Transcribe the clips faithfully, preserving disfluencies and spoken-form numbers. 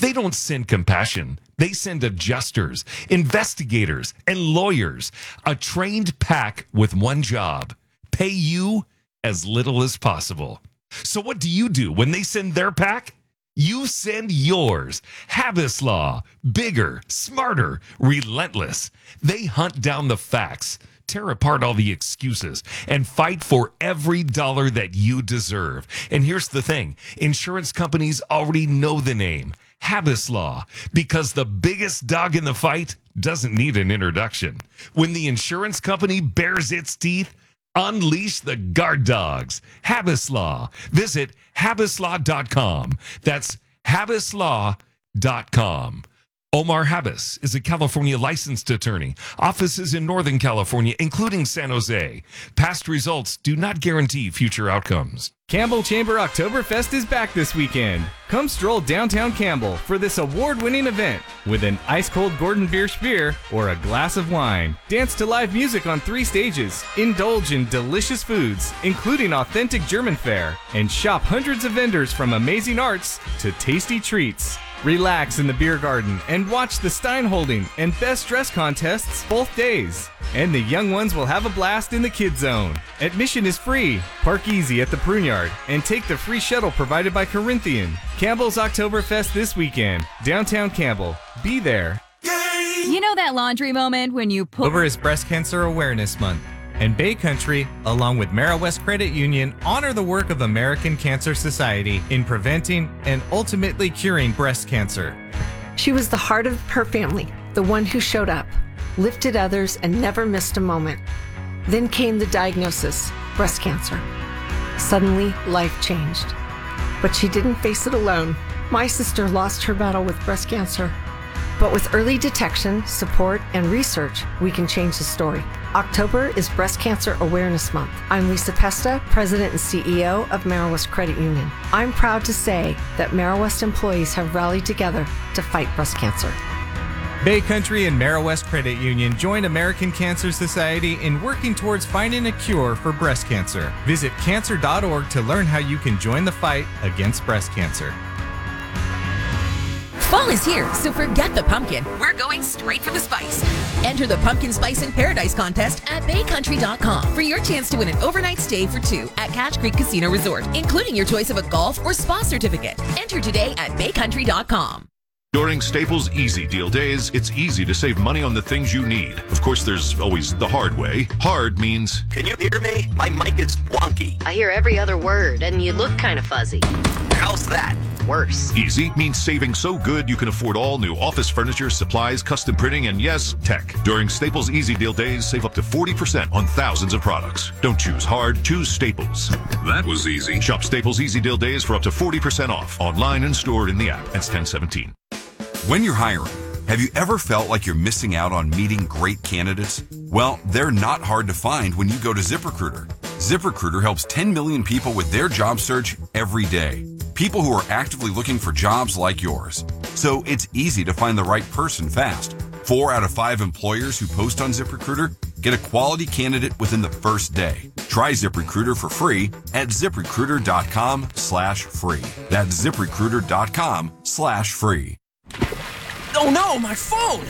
They don't send compassion. They send adjusters, investigators, and lawyers. A trained pack with one job: pay you as little as possible. So what do you do when they send their pack? You send yours. Habas Law. Bigger, smarter, relentless. They hunt down the facts, tear apart all the excuses, and fight for every dollar that you deserve. And here's the thing. Insurance companies already know the name, Habas Law, because the biggest dog in the fight doesn't need an introduction. When the insurance company bares its teeth, unleash the guard dogs. Habas Law. Visit habas law dot com. That's habas law dot com. Omar Habas is a California licensed attorney. Offices in Northern California, including San Jose. Past results do not guarantee future outcomes. Campbell Chamber Oktoberfest is back this weekend. Come stroll downtown Campbell for this award-winning event with an ice-cold Gordon Biersch beer or a glass of wine. Dance to live music on three stages. Indulge in delicious foods, including authentic German fare, and shop hundreds of vendors from amazing arts to tasty treats. Relax in the beer garden and watch the Stein Holding and Best Dress contests both days. And the young ones will have a blast in the Kids Zone. Admission is free. Park easy at the Prune Yard and take the free shuttle provided by Corinthian. Campbell's Oktoberfest this weekend. Downtown Campbell. Be there. You know that laundry moment when you pull... October is Breast Cancer Awareness Month, and Bay Country, along with MaraWest Credit Union, honor the work of American Cancer Society in preventing and ultimately curing breast cancer. She was the heart of her family, the one who showed up, lifted others, and never missed a moment. Then came the diagnosis, breast cancer. Suddenly, life changed. But she didn't face it alone. My sister lost her battle with breast cancer. But with early detection, support, and research, we can change the story. October is Breast Cancer Awareness Month. I'm Lisa Pesta, President and C E O of MaraWest Credit Union. I'm proud to say that MaraWest employees have rallied together to fight breast cancer. Bay Country and MaraWest Credit Union join American Cancer Society in working towards finding a cure for breast cancer. Visit cancer dot org to learn how you can join the fight against breast cancer. Fall is here, so forget the pumpkin. We're going straight for the spice. Enter the Pumpkin Spice in Paradise contest at bay country dot com for your chance to win an overnight stay for two at Cache Creek Casino Resort, including your choice of a golf or spa certificate. Enter today at bay country dot com. During Staples Easy Deal Days, it's easy to save money on the things you need. Of course, there's always the hard way. Hard means... Can you hear me? My mic is wonky. I hear every other word, and you look kind of fuzzy. How's that? Worse. Easy means saving so good you can afford all new office furniture, supplies, custom printing, and yes, tech. During Staples Easy Deal Days, save up to forty percent on thousands of products. Don't choose hard, choose Staples. That was easy. Shop Staples Easy Deal Days for up to forty percent off, online and stored in the app. That's ten seventeen. When you're hiring, have you ever felt like you're missing out on meeting great candidates? Well, they're not hard to find when you go to ZipRecruiter. ZipRecruiter helps ten million people with their job search every day. People who are actively looking for jobs like yours. So it's easy to find the right person fast. Four out of five employers who post on ZipRecruiter get a quality candidate within the first day. Try ZipRecruiter for free at ziprecruiter dot com slash free. That's ziprecruiter dot com slash free. Oh no, my phone!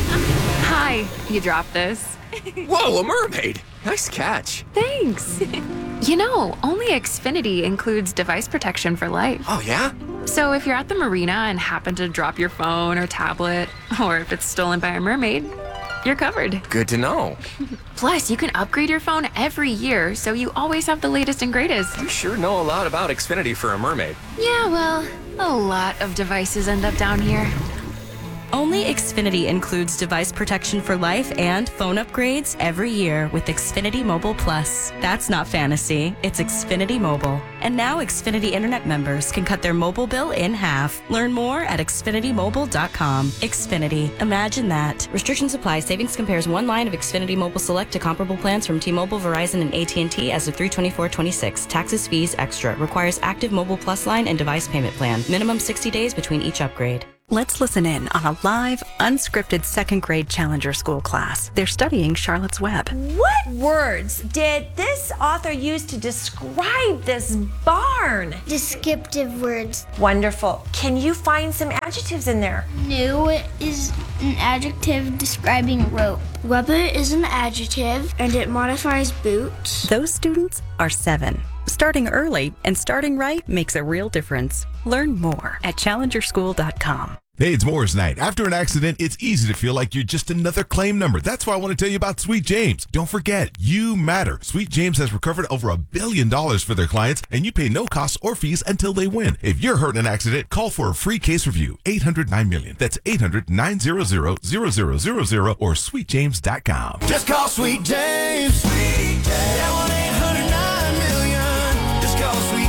Hi, you dropped this. Whoa, a mermaid! Nice catch. Thanks. You know, only Xfinity includes device protection for life. Oh, yeah? So if you're at the marina and happen to drop your phone or tablet, or if it's stolen by a mermaid, you're covered. Good to know. Plus, you can upgrade your phone every year, so you always have the latest and greatest. You sure know a lot about Xfinity for a mermaid. Yeah, well, a lot of devices end up down here. Only Xfinity includes device protection for life and phone upgrades every year with Xfinity Mobile Plus. That's not fantasy, it's Xfinity Mobile. And now Xfinity Internet members can cut their mobile bill in half. Learn more at xfinity mobile dot com. Xfinity, imagine that. Restrictions apply. Savings compares one line of Xfinity Mobile Select to comparable plans from T-Mobile, Verizon, and A T and T as of three twenty-four twenty-six. Taxes, fees, extra. Requires active Mobile Plus line and device payment plan. Minimum sixty days between each upgrade. Let's listen in on a live, unscripted second grade Challenger School class. They're studying Charlotte's Web. What words did this author use to describe this barn? Descriptive words. Wonderful. Can you find some adjectives in there? New is an adjective describing rope. Rubber is an adjective, and it modifies boots. Those students are seven. Starting early and starting right makes a real difference. Learn more at challenger school dot com. Hey, it's Morris Night. After an accident, it's easy to feel like you're just another claim number. That's why I want to tell you about Sweet James. Don't forget, you matter. Sweet James has recovered over a billion dollars for their clients, and you pay no costs or fees until they win. If you're hurt in an accident, call for a free case review. eight hundred nine million. That's eight hundred nine hundred zero zero zero zero or sweet james dot com. Just call Sweet James. Sweet James. Yeah, one eight hundred nine million. Just call Sweet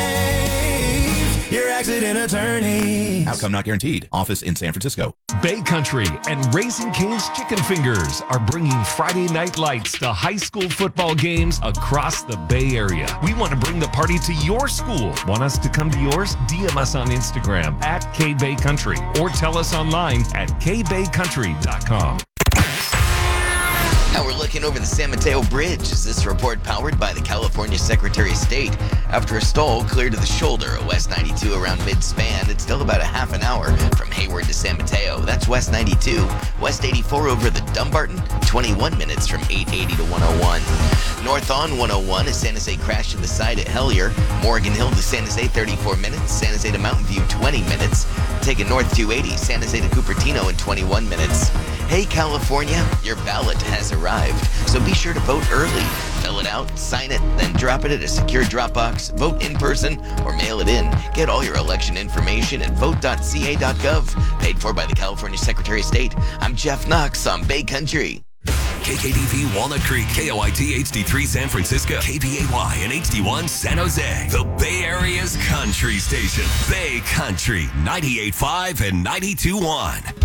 James, your accident attorney. Outcome not guaranteed. Office in San Francisco. Bay Country and Raising Cane's Chicken Fingers are bringing Friday night lights to high school football games across the Bay Area. We want to bring the party to your school. Want us to come to yours? D M us on Instagram at K Bay Country or tell us online at k bay country dot com. Now we're looking over the San Mateo Bridge. Is this report powered by the California Secretary of State? After a stall clear to the shoulder at West ninety-two around mid-span, it's still about a half an hour from Hayward to San Mateo. That's West ninety-two. West eighty-four over the Dumbarton, twenty-one minutes from eight eighty to one oh one. North on one oh one as San Jose crashed to the side at Hellier. Morgan Hill to San Jose, thirty-four minutes. San Jose to Mountain View, twenty minutes. Taking North two eighty, San Jose to Cupertino in twenty-one minutes. Hey, California, your ballot has arrived, so be sure to vote early. Fill it out, sign it, then drop it at a secure drop box, vote in person, or mail it in. Get all your election information at vote dot c a dot gov. Paid for by the California Secretary of State. I'm Jeff Knox on Bay Country. K K D V Walnut Creek, K O I T H D three San Francisco, K B A Y and H D one San Jose. The Bay Area's country station. Bay Country, ninety-eight point five and ninety-two point one.